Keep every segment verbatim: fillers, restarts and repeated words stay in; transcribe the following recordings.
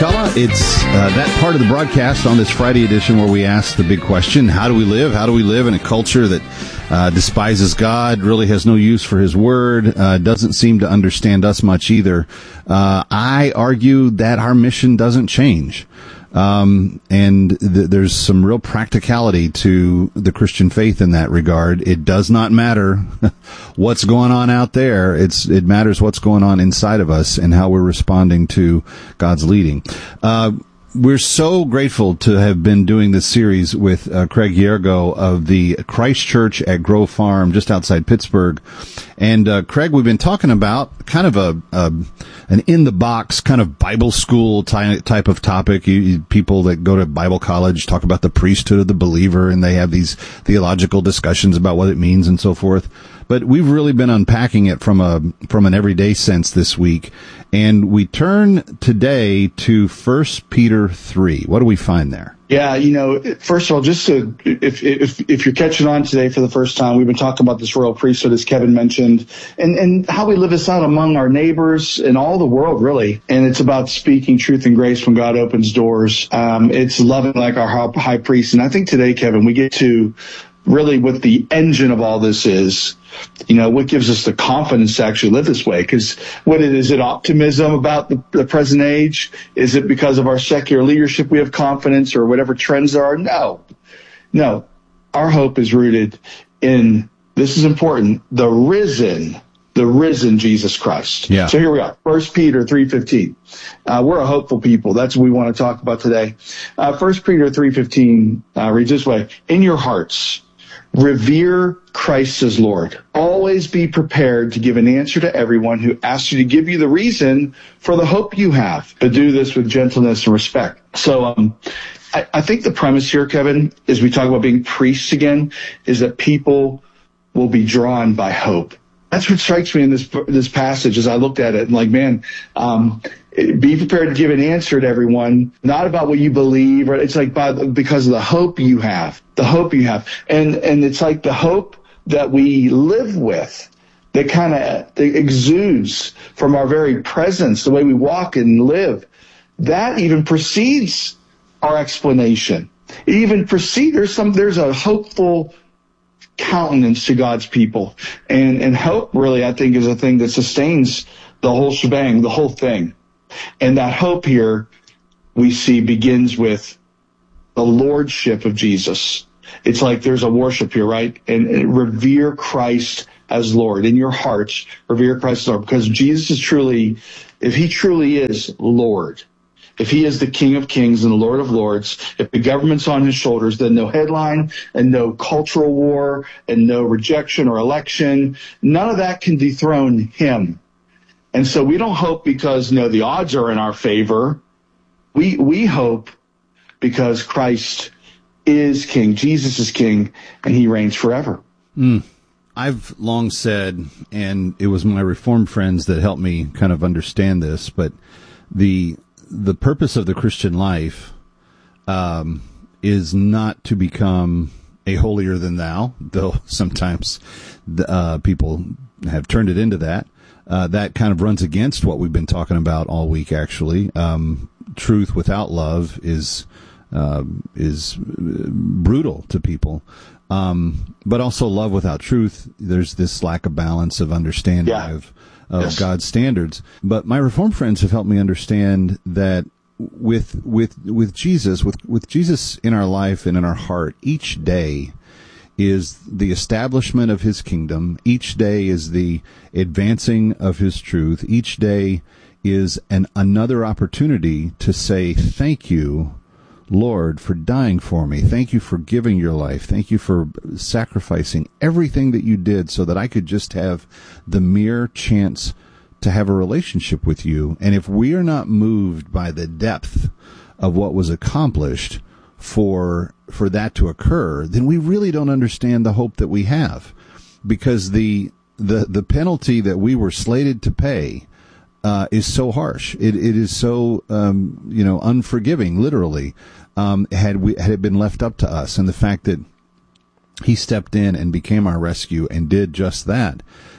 McCullough. It's uh, that part of the broadcast on this Friday edition where we ask the big question, how do we live? How do we live in a culture that uh, despises God, really has no use for his word, uh, doesn't seem to understand us much either? Uh, I argue that our mission doesn't change. Um, and th- there's some real practicality to the Christian faith in that regard. It does not matter what's going on out there. It's, it matters what's going on inside of us and how we're responding to God's leading. Uh, We're so grateful to have been doing this series with uh, Craig Yergo of the Christ Church at Grove Farm, just outside Pittsburgh. And uh, Craig, we've been talking about kind of a, a an in-the-box kind of Bible school ty- type of topic. You, you, people that go to Bible college talk about the priesthood of the believer, and they have these theological discussions about what it means and so forth. But we've really been unpacking it from a from an everyday sense this week. And we turn today to First Peter three. What do we find there? Yeah, you know, first of all, just to, if, if if you're catching on today for the first time, we've been talking about this royal priesthood, as Kevin mentioned, and, and how we live this out among our neighbors and all the world, really. And it's about speaking truth and grace when God opens doors. Um, it's loving like our high priest. And I think today, Kevin, we get to really what the engine of all this is. You know, what gives us the confidence to actually live this way? Because what it is, it optimism about the, the present age? Is it because of our secular leadership we have confidence, or whatever trends there are? No, no. Our hope is rooted in, this is important, the risen, the risen Jesus Christ. Yeah. So here we are, First Peter three fifteen. Uh, we're a hopeful people. That's what we want to talk about today. Uh, First Peter three fifteen uh, reads this way: in your hearts, revere Christ as Lord. Always be prepared to give an answer to everyone who asks you to give you the reason for the hope you have, but do this with gentleness and respect. So um, I, I think the premise here, Kevin, as we talk about being priests again, is that people will be drawn by hope. That's what strikes me in this this passage as I looked at it. And like, man, um, be prepared to give an answer to everyone, not about what you believe, or it's like by the, because of the hope you have, the hope you have. And, and it's like the hope that we live with that kind of exudes from our very presence, the way we walk and live. That even precedes our explanation. It even precedes, there's some, there's a hopeful countenance to God's people. And, and hope really, I think, is a thing that sustains the whole shebang, the whole thing. And that hope here we see begins with the lordship of Jesus. It's like there's a worship here, right? And, and revere Christ as Lord. In your hearts, revere Christ as Lord. Because Jesus is truly, if he truly is Lord, if he is the King of Kings and the Lord of Lords, if the government's on his shoulders, then no headline and no cultural war and no rejection or election, none of that can dethrone him. And so we don't hope because, you know, the odds are in our favor. We we hope because Christ is King, Jesus is King, and he reigns forever. Mm. I've long said, and it was my Reformed friends that helped me kind of understand this, but the the purpose of the Christian life um, is not to become a holier than thou, though sometimes the, uh, people have turned it into that. Uh, that kind of runs against what we've been talking about all week, actually. Um, truth without love is uh, is brutal to people. Um, but also love without truth, there's this lack of balance of understanding yeah. of, of yes. God's standards. But my Reformed friends have helped me understand that with with with Jesus, with, with Jesus in our life and in our heart, each day is the establishment of his kingdom. Each day is the advancing of his truth. Each day is an another opportunity to say, thank you, Lord, for dying for me. Thank you for giving your life. Thank you for sacrificing everything that you did so that I could just have the mere chance to have a relationship with you. And if we are not moved by the depth of what was accomplished for for that to occur, then we really don't understand the hope that we have, because the the the penalty that we were slated to pay uh, is so harsh. It it is so um, you know unforgiving, literally. Um, had we had it been left up to us, and the fact that he stepped in and became our rescue and did just that,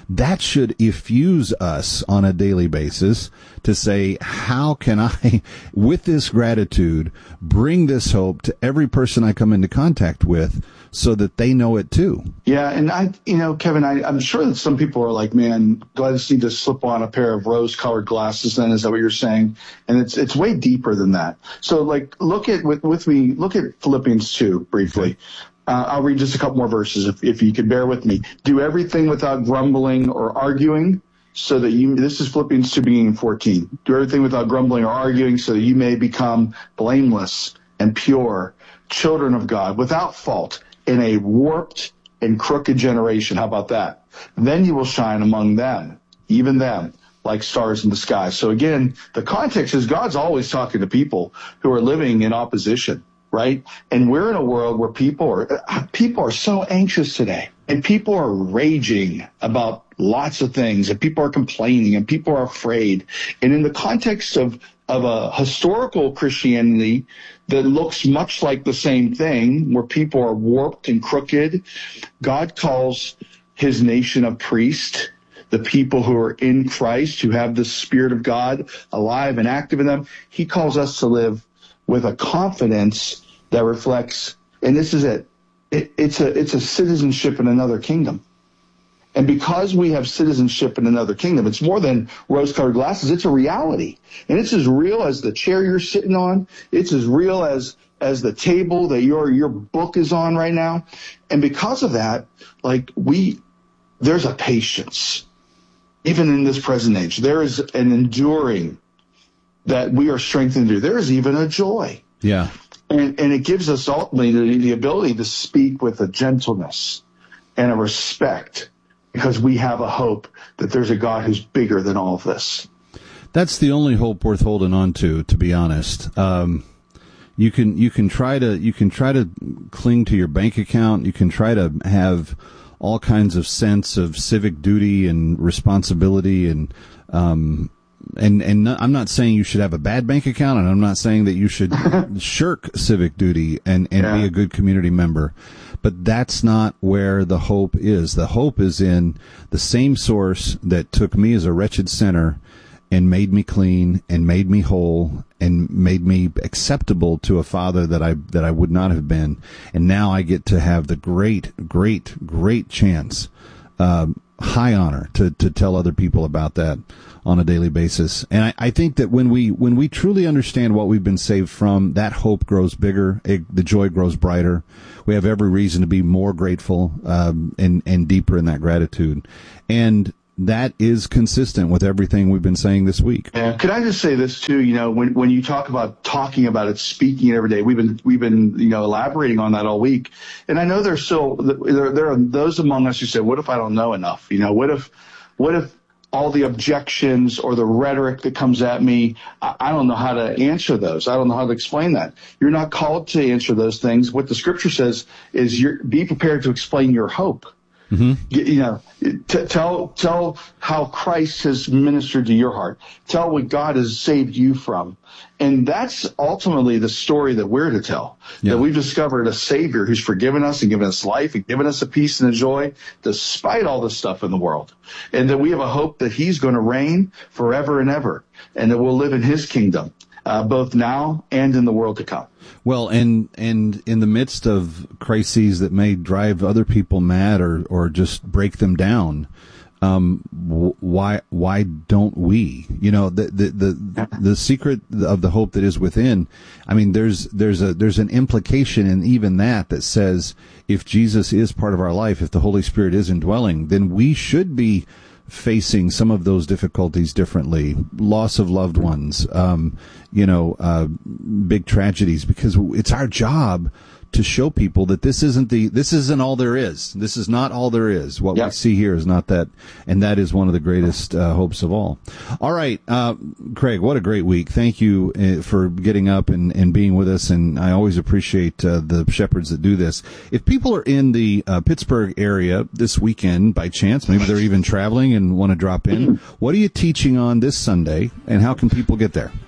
that should effuse us on a daily basis to say, how can I, with this gratitude, bring this hope to every person I come into contact with so that they know it too? Yeah, and I, you know, Kevin, I, I'm sure that some people are like, man, do I just need to slip on a pair of rose-colored glasses then? Is that what you're saying? And it's it's way deeper than that. So, like, look at, with, with me, look at Philippians two briefly. Uh, I'll read just a couple more verses if, if you could bear with me. Do everything without grumbling or arguing, so that you, this is Philippians two beginning fourteen. Do everything without grumbling or arguing, so that you may become blameless and pure, children of God, without fault, in a warped and crooked generation. How about that? Then you will shine among them, even them, like stars in the sky. So again, the context is God's always talking to people who are living in opposition, right? And we're in a world where people are, people are so anxious today, and people are raging about lots of things, and people are complaining, and people are afraid. And in the context of, of a historical Christianity that looks much like the same thing, where people are warped and crooked, God calls his nation of priests, the people who are in Christ, who have the Spirit of God alive and active in them. He calls us to live with a confidence that reflects, and this is it, it it's a it's a citizenship in another kingdom. And because we have citizenship in another kingdom, it's more than rose-colored glasses. It's a reality. And it's as real as the chair you're sitting on. It's as real as as the table that your your book is on right now. And because of that, like we, there's a patience. Even in this present age, there is an enduring that we are strengthened through. There is even a joy. Yeah. And, and it gives us ultimately the, the ability to speak with a gentleness and a respect, because we have a hope that there's a God who's bigger than all of this. That's the only hope worth holding on to, to be honest. Um, you can, you can try to, you can try to cling to your bank account. You can try to have all kinds of sense of civic duty and responsibility, and, um, and, and I'm not saying you should have a bad bank account, and I'm not saying that you should shirk civic duty and, and yeah. be a good community member. But that's not where the hope is. The hope is in the same source that took me as a wretched sinner and made me clean and made me whole and made me acceptable to a father that I that I would not have been. And now I get to have the great, great, great chance, um, high honor to, to tell other people about that on a daily basis. And I, I think that when we when we truly understand what we've been saved from, that hope grows bigger, it, the joy grows brighter. We have every reason to be more grateful um, and and deeper in that gratitude, and that is consistent with everything we've been saying this week. Yeah. Could I just say this too? You know, when when you talk about talking about it, speaking it every day, we've been we've been you know elaborating on that all week. And I know there's still there there are those among us who say, "What if I don't know enough? You know, what if what if all the objections or the rhetoric that comes at me, I, I don't know how to answer those. I don't know how to explain that." You're not called to answer those things. What the Scripture says is, you're, be prepared to explain your hope. Mm-hmm. You know, t- tell tell how Christ has ministered to your heart. Tell what God has saved you from. And that's ultimately the story that we're to tell. Yeah. That we've discovered a Savior who's forgiven us and given us life and given us a peace and a joy despite all the stuff in the world. And that we have a hope that he's going to reign forever and ever, and that we'll live in his kingdom, uh, both now and in the world to come. Well, and and in the midst of crises that may drive other people mad or, or just break them down, um, why why don't we? You know, the the the, the secret of the hope that is within. I mean, there's there's a there's an implication in even that that says, if Jesus is part of our life, if the Holy Spirit is indwelling, then we should be facing some of those difficulties differently, loss of loved ones, um, you know, uh, big tragedies, because it's our job to show people that this isn't the, this isn't all there is. This is not all there is. What yep. we see here is not that, and that is one of the greatest uh, hopes of all. All right, uh, Craig, what a great week. Thank you uh, for getting up and, and being with us, and I always appreciate uh, the shepherds that do this. If people are in the uh, Pittsburgh area this weekend by chance, maybe they're even traveling and want to drop in, what are you teaching on this Sunday, and how can people get there?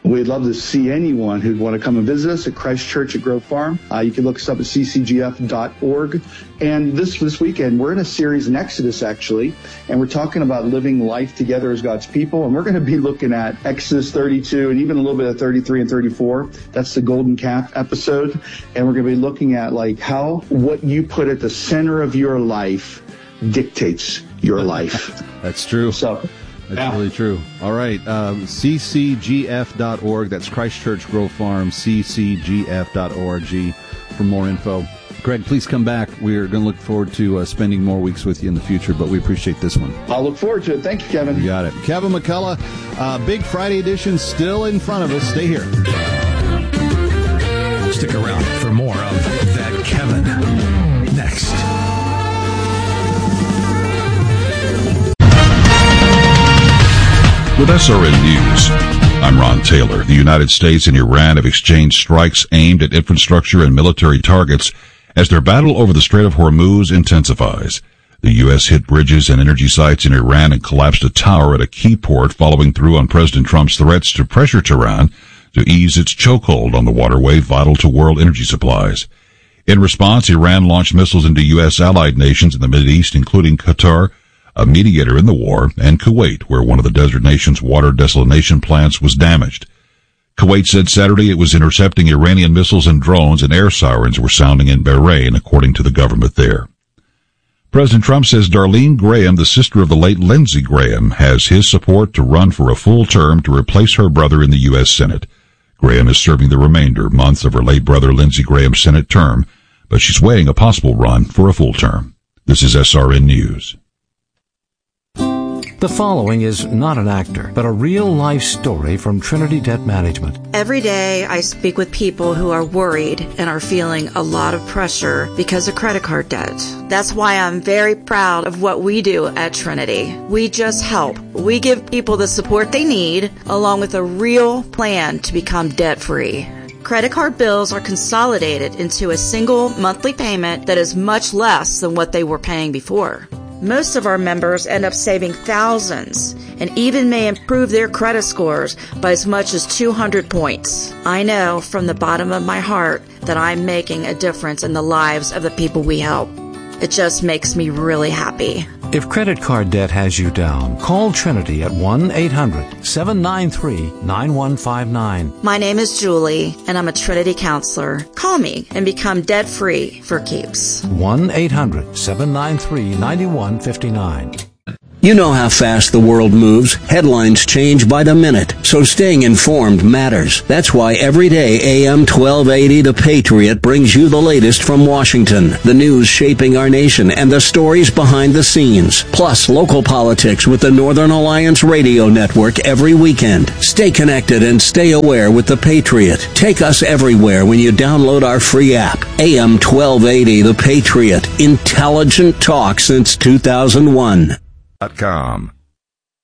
We'd love to see anyone who'd want to come and visit us at Christ Church at Grove Farm. Uh, you can look us up at c c g f dot org. And this this weekend, we're in a series in Exodus, actually, and we're talking about living life together as God's people. And we're going to be looking at Exodus thirty-two and even a little bit of thirty-three and thirty-four. That's the Golden Calf episode. And we're going to be looking at like how what you put at the center of your life dictates your life. That's true. So. That's yeah. really true. All right. Um, c c g f dot org. That's Christ Church Grove Farm, c c g f dot org for more info. Greg, please come back. We're going to look forward to uh, spending more weeks with you in the future, but we appreciate this one. I'll look forward to it. Thank you, Kevin. You got it. Kevin McCullough, uh, Big Friday edition still in front of us. Stay here. Stick around for more of That Kevin next. With S R N News, I'm Ron Taylor. The United States and Iran have exchanged strikes aimed at infrastructure and military targets as their battle over the Strait of Hormuz intensifies. The U S hit bridges and energy sites in Iran and collapsed a tower at a key port, following through on President Trump's threats to pressure Tehran to ease its chokehold on the waterway vital to world energy supplies. In response, Iran launched missiles into U S allied nations in the Mideast, including Qatar, a mediator in the war, and Kuwait, where one of the desert nation's water desalination plants was damaged. Kuwait said Saturday it was intercepting Iranian missiles and drones, and air sirens were sounding in Bahrain, according to the government there. President Trump says Darlene Graham, the sister of the late Lindsey Graham, has his support to run for a full term to replace her brother in the U S Senate. Graham is serving the remainder months of her late brother Lindsey Graham's Senate term, but she's weighing a possible run for a full term. This is S R N News. The following is not an actor, but a real-life story from Trinity Debt Management. Every day I speak with people who are worried and are feeling a lot of pressure because of credit card debt. That's why I'm very proud of what we do at Trinity. We just help. We give people the support they need, along with a real plan to become debt-free. Credit card bills are consolidated into a single monthly payment that is much less than what they were paying before. Most of our members end up saving thousands and even may improve their credit scores by as much as two hundred points. I know from the bottom of my heart that I'm making a difference in the lives of the people we help. It just makes me really happy. If credit card debt has you down, call Trinity at one eight hundred seven nine three nine one five nine. My name is Julie, and I'm a Trinity counselor. Call me and become debt-free for keeps. one eight hundred seven nine three nine one five nine. You know how fast the world moves. Headlines change by the minute, so staying informed matters. That's why every day A M twelve eighty The Patriot brings you the latest from Washington, the news shaping our nation, and the stories behind the scenes. Plus, local politics with the Northern Alliance Radio Network every weekend. Stay connected and stay aware with The Patriot. Take us everywhere when you download our free app. A M twelve eighty The Patriot. Intelligent talk since two thousand one. Dot com.